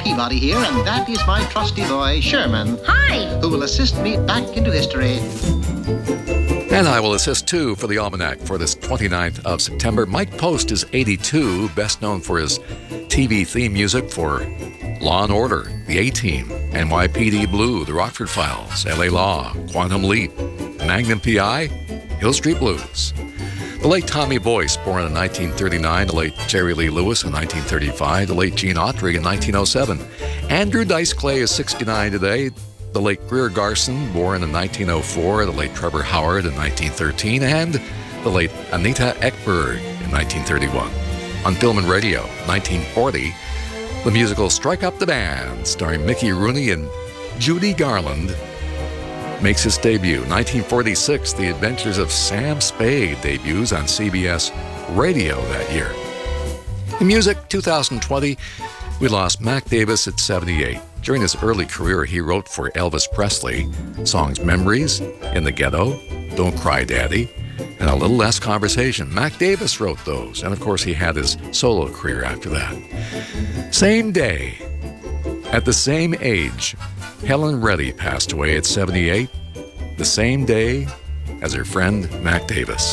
Peabody here, and that is my trusty boy, Sherman. Hi. Who will assist me back into history. And I will assist, too, for the Almanac for this 29th of September. Mike Post is 82, best known for his TV theme music for Law & Order, The A-Team, NYPD Blue, The Rockford Files, L.A. Law, Quantum Leap, Magnum P.I., Hill Street Blues. The late Tommy Boyce, born in 1939, the late Jerry Lee Lewis in 1935, the late Gene Autry in 1907. Andrew Dice Clay is 69 today. The late Greer Garson, born in 1904, the late Trevor Howard in 1913, and the late Anita Ekberg in 1931. On film and radio, 1940, the musical Strike Up the Band, starring Mickey Rooney and Judy Garland, makes its debut. 1946, The Adventures of Sam Spade debuts on CBS Radio that year. In music, 2020, we lost Mac Davis at 78. During his early career, he wrote for Elvis Presley songs Memories, In the Ghetto, Don't Cry Daddy, and A Little Less Conversation. Mac Davis wrote those, and of course he had his solo career after that. Same day, at the same age, Helen Reddy passed away at 78, the same day as her friend Mac Davis.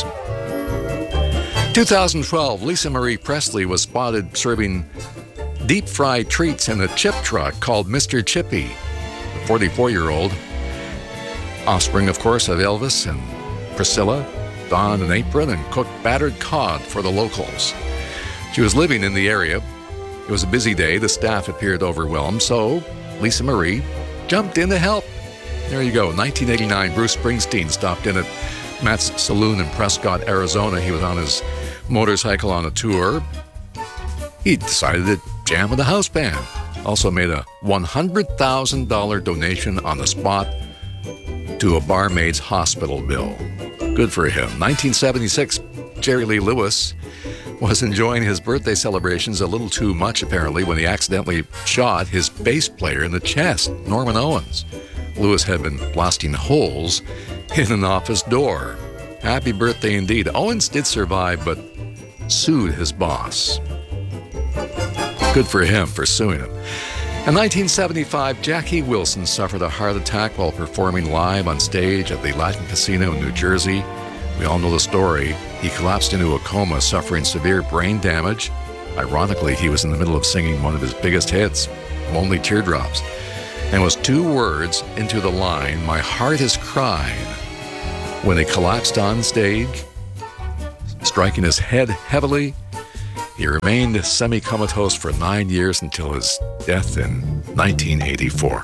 2012, Lisa Marie Presley was spotted serving deep-fried treats in a chip truck called Mr. Chippy. The 44-year-old, offspring, of course, of Elvis and Priscilla, donned an apron and cooked battered cod for the locals. She was living in the area. It was a busy day. The staff appeared overwhelmed, so Lisa Marie jumped in to help. There you go. 1989, Bruce Springsteen stopped in at Matt's Saloon in Prescott, Arizona. He was on his motorcycle on a tour. He decided to jam with the house band. Also made a $100,000 donation on the spot to a barmaid's hospital bill. Good for him. 1976, Jerry Lee Lewis was enjoying his birthday celebrations a little too much, apparently, when he accidentally shot his bass player in the chest, Norman Owens. Lewis had been blasting holes in an office door. Happy birthday indeed. Owens did survive, but sued his boss. Good for him for suing him. In 1975, Jackie Wilson suffered a heart attack while performing live on stage at the Latin Casino in New Jersey. We all know the story. He collapsed into a coma, suffering severe brain damage. Ironically, he was in the middle of singing one of his biggest hits, Lonely Teardrops, and was 2 words into the line, "My heart is crying," when he collapsed on stage, striking his head heavily. He remained semi-comatose for 9 years until his death in 1984.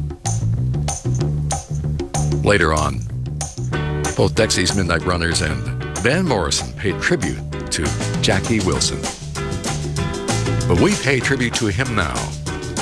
Later on, both Dexys Midnight Runners and Van Morrison paid tribute to Jackie Wilson. But we pay tribute to him now.